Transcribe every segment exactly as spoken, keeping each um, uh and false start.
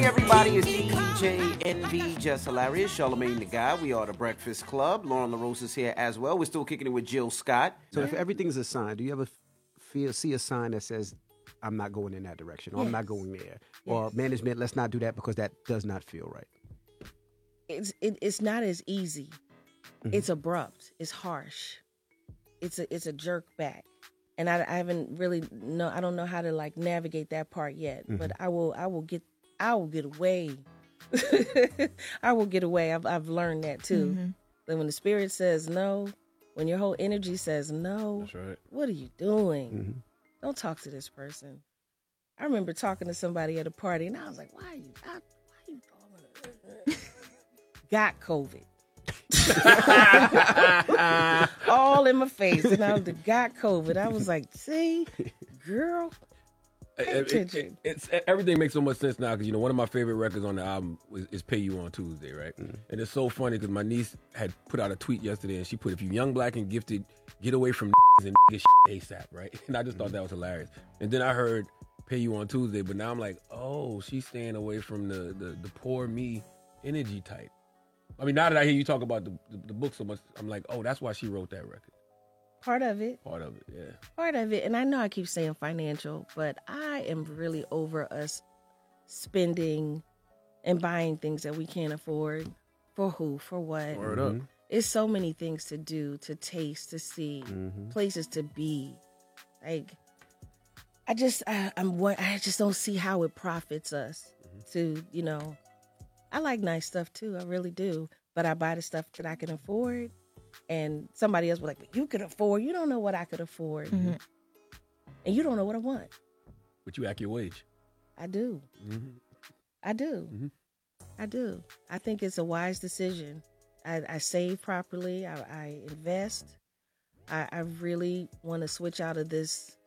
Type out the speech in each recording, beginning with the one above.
everybody, it's D J N V, Just Hilarious, Charlamagne the Guy. We are the Breakfast Club. Lauren LaRose is here as well. We're still kicking it with Jill Scott. So if everything's a sign, do you ever feel see a sign that says, I'm not going in that direction, or yes. I'm not going there? Yes. Or management, let's not do that because that does not feel right. It's it, it's not as easy. Mm-hmm. It's abrupt. It's harsh. It's a it's a jerk back. And I, I haven't really know I don't know how to like navigate that part yet. Mm-hmm. But I will I will get I will get away. I will get away. I've I've learned that too. Mm-hmm. That when the spirit says no, when your whole energy says no, that's right. What are you doing? Mm-hmm. Don't talk to this person. I remember talking to somebody at a party, and I was like, "Why are you? I, why are you talking to?" Got COVID. All in my face, and I was got COVID. I was like, "See, girl." It, it, it, it's everything makes so much sense now because you know one of my favorite records on the album is, is "Pay You on Tuesday," right? Mm-hmm. And it's so funny because my niece had put out a tweet yesterday, and she put, "If you young, black, and gifted, get away from and get ASAP," right? And I just mm-hmm. thought that was hilarious. And then I heard "Pay You on Tuesday," but now I'm like, oh, she's staying away from the the, the poor me energy type. I mean, now that I hear you talk about the, the the book so much, I'm like, oh, that's why she wrote that record. Part of it. Part of it, yeah. Part of it. And I know I keep saying financial, but I am really over us spending and buying things that we can't afford. For who? For what? Word up. It's so many things to do, to taste, to see, mm-hmm. places to be. Like, I just, I, I'm, I just don't see how it profits us mm-hmm. to, you know, I like nice stuff too. I really do. But I buy the stuff that I can afford. And somebody else was like, but you could afford. You don't know what I could afford. Mm-hmm. And you don't know what I want. But you act your wage. I do. Mm-hmm. I do. Mm-hmm. I do. I think it's a wise decision. I, I save properly. I, I invest. I, I really want to switch out of this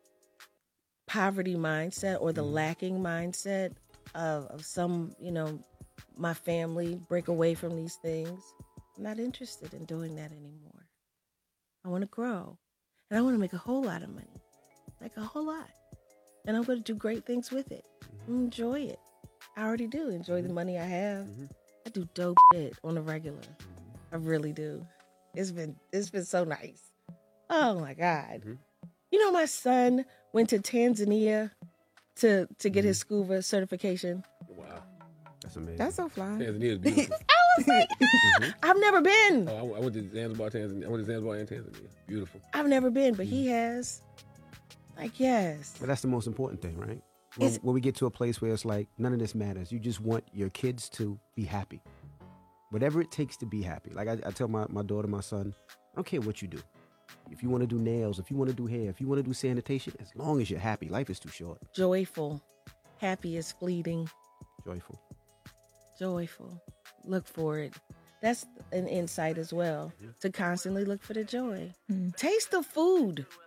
poverty mindset or the mm-hmm. lacking mindset of, of some, you know, my family break away from these things. I'm not interested in doing that anymore. I want to grow. And I want to make a whole lot of money. Like a whole lot. And I'm going to do great things with it. Mm-hmm. Enjoy it. I already do enjoy mm-hmm. the money I have. Mm-hmm. I do dope shit on the regular. Mm-hmm. I really do. It's been it's been so nice. Oh my God. Mm-hmm. You know, my son went to Tanzania to to get mm-hmm. his scuba certification. Wow. That's amazing. That's so fly. Tanzania is beautiful. I was like, mm-hmm. I've never been. Oh, I went to Zanzibar, Tanzania. I went to Zanzibar and Tanzania. Beautiful. I've never been, but mm-hmm. he has. Like, yes. But that's the most important thing, right? When, when we get to a place where it's like, none of this matters. You just want your kids to be happy. Whatever it takes to be happy. Like I, I tell my, my daughter, my son, I don't care what you do. If you want to do nails, if you want to do hair, if you want to do sanitation, as long as you're happy, life is too short. Joyful. Happy is fleeting. Joyful. Joyful. Look for it. That's an insight as well, mm-hmm. to constantly look for the joy. Mm. Taste the food.